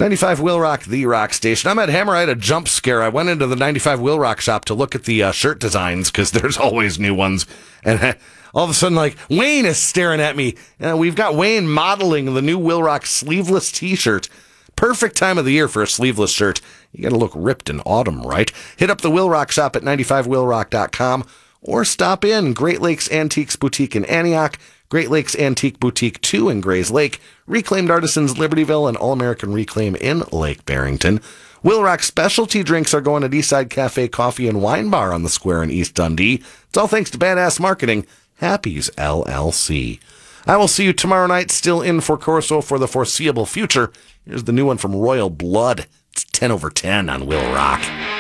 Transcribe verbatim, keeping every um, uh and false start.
ninety-five Will Rock, the rock station. I'm at Hammer. I had a jump scare. I went into the ninety-five Will Rock shop to look at the uh, shirt designs because there's always new ones. And uh, all of a sudden, like, Wayne is staring at me. Uh, we've got Wayne modeling the new Will Rock sleeveless t-shirt. Perfect time of the year for a sleeveless shirt. You got to look ripped in autumn, right? Hit up the Will Rock shop at ninety-five will rock dot com or stop in Great Lakes Antiques Boutique in Antioch, Great Lakes Antique Boutique two in Grays Lake, Reclaimed Artisans Libertyville, and All-American Reclaim in Lake Barrington. Will Rock specialty drinks are going at Eastside Cafe Coffee and Wine Bar on the square in East Dundee. It's all thanks to Badass Marketing, Happy's L L C. I will see you tomorrow night, still in for Corso for the foreseeable future. Here's the new one from Royal Blood. It's ten over ten on Will Rock.